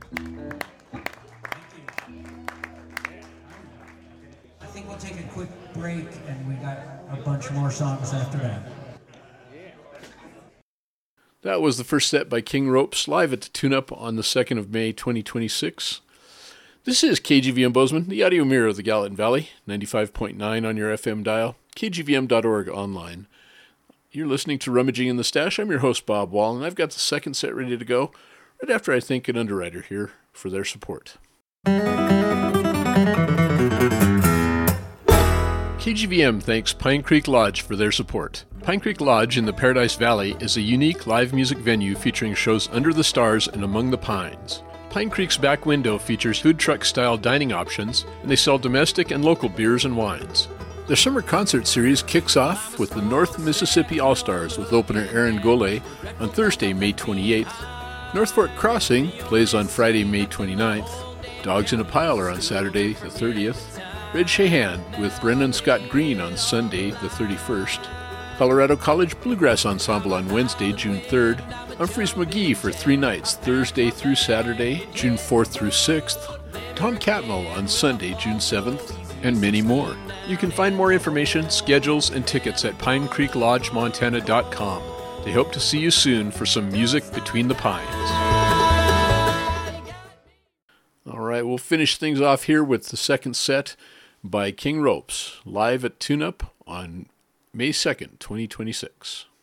I think we'll take a quick break, and we got a bunch more songs after that. That was the first set by King Ropes, live at the Tune-Up on the 2nd of May, 2026. This is KGVM Bozeman, the audio mirror of the Gallatin Valley, 95.9 on your FM dial, kgvm.org online. You're listening to Rummaging in the Stash. I'm your host, Bob Wall, and I've got the second set ready to go right after I thank an underwriter here for their support. KGVM thanks Pine Creek Lodge for their support. Pine Creek Lodge in the Paradise Valley is a unique live music venue featuring shows under the stars and among the pines. Pine Creek's back window features food truck-style dining options, and they sell domestic and local beers and wines. Their summer concert series kicks off with the North Mississippi All-Stars with opener Aaron Gole on Thursday, May 28th. North Fork Crossing plays on Friday, May 29th. Dogs in a Pile are on Saturday, the 30th. Red Shahan with Brendan Scott Green on Sunday, the 31st. Colorado College Bluegrass Ensemble on Wednesday, June 3rd. Humphreys McGee for 3 nights, Thursday through Saturday, June 4th through 6th. Tom Catmull on Sunday, June 7th, and many more. You can find more information, schedules, and tickets at pinecreeklodgemontana.com. They hope to see you soon for some music between the pines. All right, we'll finish things off here with the second set by King Ropes, live at Tune-Up on May 2nd, 2026.